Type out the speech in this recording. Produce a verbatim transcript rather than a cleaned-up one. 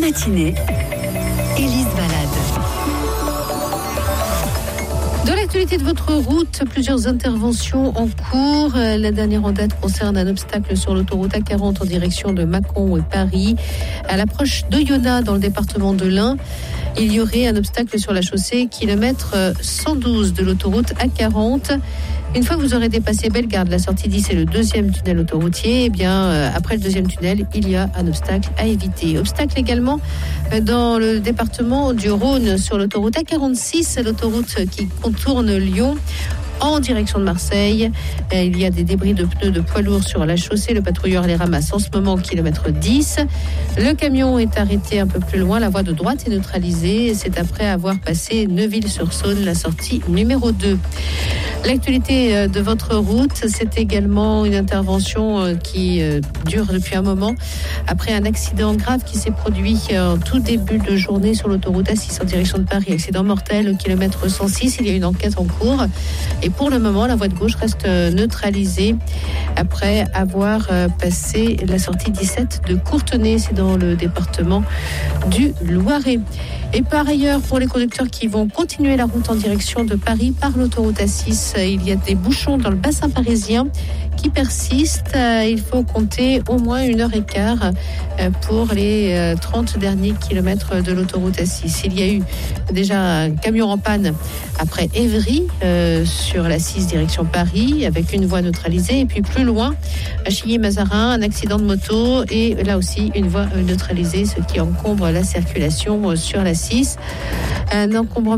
matinée, Élise Balade. Dans l'actualité de votre route, plusieurs interventions en cours. La dernière en date concerne un obstacle sur l'autoroute A quarante en direction de Mâcon et Paris. À l'approche d'Oyonnax, dans le département de l'Ain, il y aurait un obstacle sur la chaussée, kilomètre cent douze de l'autoroute A quarante. Une fois que vous aurez dépassé Bellegarde, la sortie dix et le deuxième tunnel autoroutier, eh bien, euh, après le deuxième tunnel, il y a un obstacle à éviter. Obstacle également euh, dans le département du Rhône sur l'autoroute A quarante-six, l'autoroute qui contourne Lyon en direction de Marseille. Euh, il y a des débris de pneus de poids lourds sur la chaussée. Le patrouilleur les ramasse en ce moment au kilomètre dix. Le camion est arrêté un peu plus loin. La voie de droite est neutralisée. C'est après avoir passé Neuville-sur-Saône, la sortie numéro deux. L'actualité de votre route, c'est également une intervention qui dure depuis un moment. Après un accident grave qui s'est produit en tout début de journée sur l'autoroute A six en direction de Paris. Accident mortel au kilomètre cent six. Il y a une enquête en cours. Et pour le moment, la voie de gauche reste neutralisée après avoir passé la sortie dix-sept de Courtenay. C'est dans le département du Loiret. Et par ailleurs, pour les conducteurs qui vont continuer la route en direction de Paris par l'autoroute A six, il y a des bouchons dans le bassin parisien qui persistent. Il faut compter au moins une heure et quart pour les trente derniers kilomètres de l'autoroute A six. Il y a eu déjà un camion en panne après Évry euh, sur la six direction Paris avec une voie neutralisée. Et puis plus loin, à Chilly-Mazarin, un accident de moto et là aussi une voie neutralisée, ce qui encombre la circulation sur la six. Un encombrement